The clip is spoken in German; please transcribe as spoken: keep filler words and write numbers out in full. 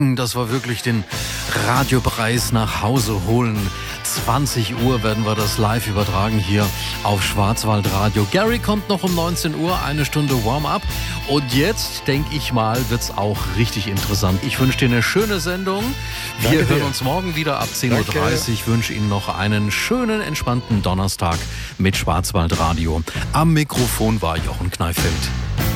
Das war wirklich den Radiopreis nach Hause holen. zwanzig Uhr werden wir das live übertragen hier auf Schwarzwaldradio. Gary kommt noch um neunzehn Uhr, eine Stunde Warm-up. Und jetzt, denke ich mal, wird es auch richtig interessant. Ich wünsche dir eine schöne Sendung. Wir Danke hören dir. uns morgen wieder ab zehn Uhr dreißig. Ich wünsche Ihnen noch einen schönen, entspannten Donnerstag mit Schwarzwaldradio. Am Mikrofon war Jochen Kneifeld.